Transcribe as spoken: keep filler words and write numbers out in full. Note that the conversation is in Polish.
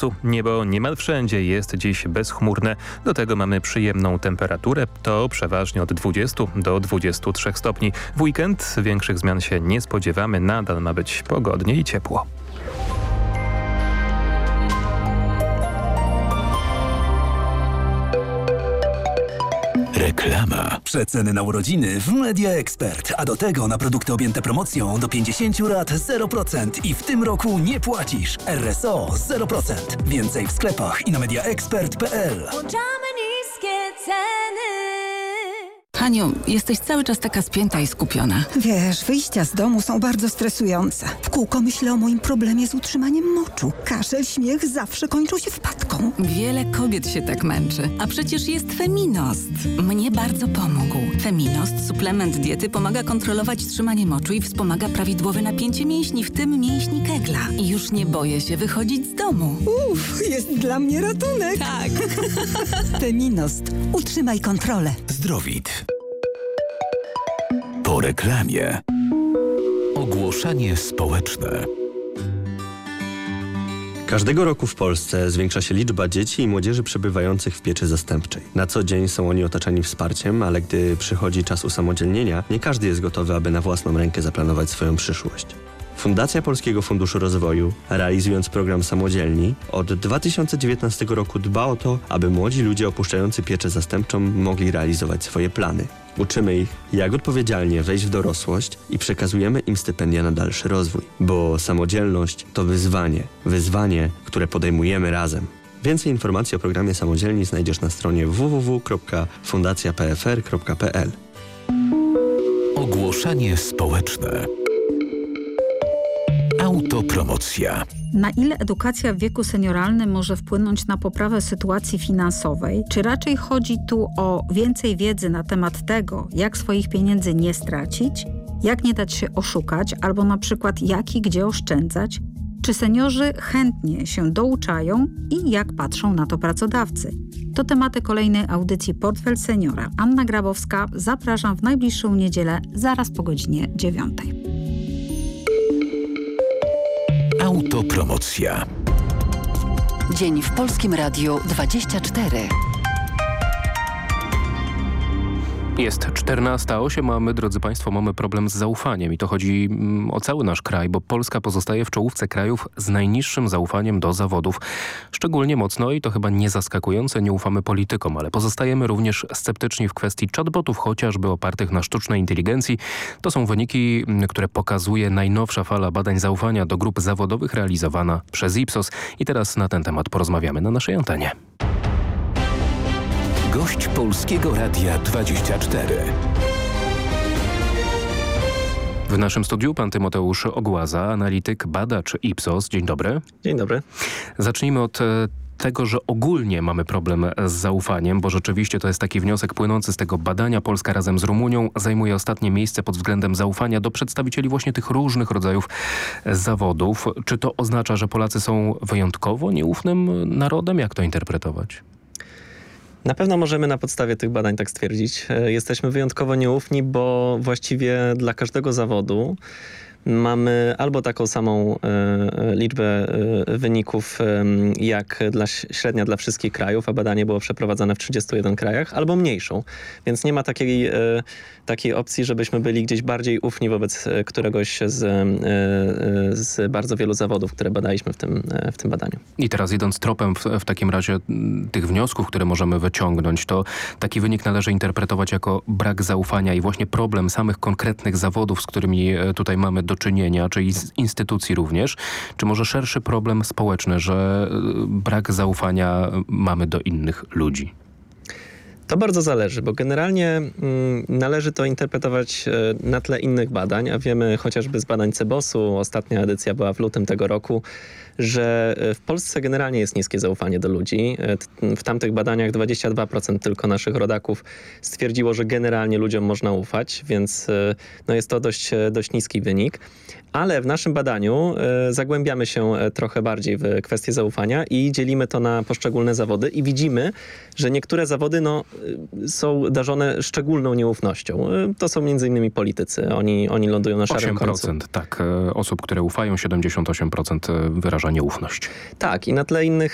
czasu. Niebo niemal wszędzie jest dziś bezchmurne. Do tego mamy przyjemną temperaturę. To przeważnie od dwudziestu do dwudziestu trzech stopni. W weekend większych zmian się nie spodziewamy. Nadal ma być pogodnie i ciepło. Reklama. Przeceny na urodziny w Media Expert, a do tego na produkty objęte promocją do pięćdziesięciu lat zero procent i w tym roku nie płacisz. R S O zero procent. Więcej w sklepach i na mediaexpert kropka p l. Włączamy niskie ceny. Haniu, jesteś cały czas taka spięta i skupiona. Wiesz, wyjścia z domu są bardzo stresujące. W kółko myślę o moim problemie z utrzymaniem moczu. Kaszel, śmiech zawsze kończą się wpadką. Wiele kobiet się tak męczy. A przecież jest Feminost. Mnie bardzo pomógł. Feminost, suplement diety, pomaga kontrolować trzymanie moczu i wspomaga prawidłowe napięcie mięśni, w tym mięśni Kegla. I już nie boję się wychodzić z domu. Uff, jest dla mnie ratunek. Tak. Feminost. Utrzymaj kontrolę. Zdrowit. Po reklamie. Ogłoszenie społeczne. Każdego roku w Polsce zwiększa się liczba dzieci i młodzieży przebywających w pieczy zastępczej. Na co dzień są oni otaczani wsparciem, ale gdy przychodzi czas usamodzielnienia, nie każdy jest gotowy, aby na własną rękę zaplanować swoją przyszłość. Fundacja Polskiego Funduszu Rozwoju, realizując program Samodzielni, od dwa tysiące dziewiętnastego roku dba o to, aby młodzi ludzie opuszczający pieczę zastępczą mogli realizować swoje plany. Uczymy ich, jak odpowiedzialnie wejść w dorosłość i przekazujemy im stypendia na dalszy rozwój. Bo samodzielność to wyzwanie. Wyzwanie, które podejmujemy razem. Więcej informacji o programie Samodzielni znajdziesz na stronie w w w kropka fundacja p f r kropka p l. Ogłoszenie społeczne. Autopromocja. Na ile edukacja w wieku senioralnym może wpłynąć na poprawę sytuacji finansowej? Czy raczej chodzi tu o więcej wiedzy na temat tego, jak swoich pieniędzy nie stracić, jak nie dać się oszukać, albo na przykład jak i gdzie oszczędzać? Czy seniorzy chętnie się douczają i jak patrzą na to pracodawcy? To tematy kolejnej audycji Portfel Seniora. Anna Grabowska, zapraszam w najbliższą niedzielę zaraz po godzinie dziewiątej. Autopromocja. Dzień w Polskim Radiu dwadzieścia cztery. Jest czternasta osiem, a my, drodzy Państwo, mamy problem z zaufaniem i to chodzi mm, o cały nasz kraj, bo Polska pozostaje w czołówce krajów z najniższym zaufaniem do zawodów. Szczególnie mocno, i to chyba nie zaskakujące, nie ufamy politykom, ale pozostajemy również sceptyczni w kwestii chatbotów, chociażby opartych na sztucznej inteligencji. To są wyniki, które pokazuje najnowsza fala badań zaufania do grup zawodowych realizowana przez Ipsos. I teraz na ten temat porozmawiamy na naszej antenie. Gość Polskiego Radia dwadzieścia cztery. W naszym studiu pan Tymoteusz Ogłaza, analityk, badacz Ipsos. Dzień dobry. Dzień dobry. Zacznijmy od tego, że ogólnie mamy problem z zaufaniem, bo rzeczywiście to jest taki wniosek płynący z tego badania. Polska razem z Rumunią zajmuje ostatnie miejsce pod względem zaufania do przedstawicieli właśnie tych różnych rodzajów zawodów. Czy to oznacza, że Polacy są wyjątkowo nieufnym narodem? Jak to interpretować? Na pewno możemy na podstawie tych badań tak stwierdzić. Jesteśmy wyjątkowo nieufni, bo właściwie dla każdego zawodu mamy albo taką samą e, liczbę e, wyników e, jak dla, średnia dla wszystkich krajów, a badanie było przeprowadzone w trzydziestu jeden krajach, albo mniejszą. Więc nie ma takiej, e, takiej opcji, żebyśmy byli gdzieś bardziej ufni wobec któregoś z, e, z bardzo wielu zawodów, które badaliśmy w tym, e, w tym badaniu. I teraz idąc tropem w, w takim razie tych wniosków, które możemy wyciągnąć, to taki wynik należy interpretować jako brak zaufania i właśnie problem samych konkretnych zawodów, z którymi tutaj mamy do czynienia, czyli z instytucji również, czy może szerszy problem społeczny, że brak zaufania mamy do innych ludzi? To bardzo zależy, bo generalnie mm, należy to interpretować e, na tle innych badań, a wiemy chociażby z badań Cebosu, ostatnia edycja była w lutym tego roku, że w Polsce generalnie jest niskie zaufanie do ludzi. W tamtych badaniach dwadzieścia dwa procent tylko naszych rodaków stwierdziło, że generalnie ludziom można ufać, więc no jest to dość, dość niski wynik. Ale w naszym badaniu zagłębiamy się trochę bardziej w kwestię zaufania i dzielimy to na poszczególne zawody i widzimy, że niektóre zawody no, są darzone szczególną nieufnością. To są między innymi politycy. Oni, oni lądują na szarym końcu. osiem procent, tak. Osób, które ufają, siedemdziesiąt osiem procent wyraża nieufność. Tak, i na tle innych